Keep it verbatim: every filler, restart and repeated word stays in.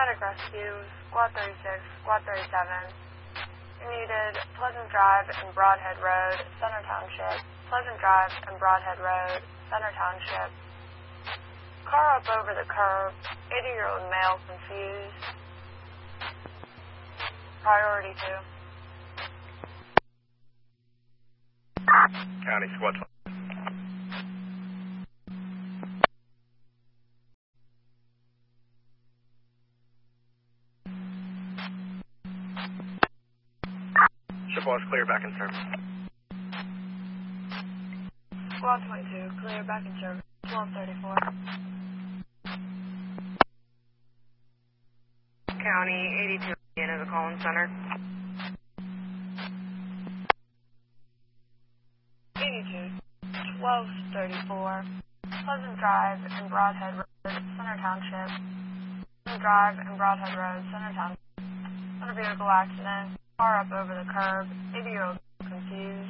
Medic Rescue, Squad thirty-six, Squad thirty-seven. You needed Pleasant Drive and Broadhead Road, Center Township. Pleasant Drive and Broadhead Road, Center Township. Car up over the curb, eighty-year-old male confused. Priority two. County Squad. Chippewa is clear, back in service. Squad twenty-two, clear, back in service, twelve thirty-four. County eighty-two, into the Collins Center. eighty-two, twelve thirty-four. Pleasant Drive and Broadhead Road, Center Township. Pleasant Drive and Broadhead Road, Center Township. Motor vehicle accident. Car up over the curb. eighty-year-old confused.